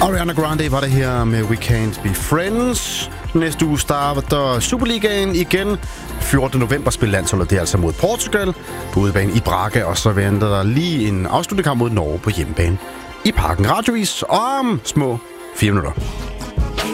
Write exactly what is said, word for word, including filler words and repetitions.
Ariana Grande var det her med We Can't Be Friends. Næste uge starter Superligaen igen. fjortende november spiller landsholdet det altså mod Portugal på udebane i Braga, og så venter der lige en afslutningskamp mod Norge på hjemmebane i Parken. Radiovis om små fire minutter.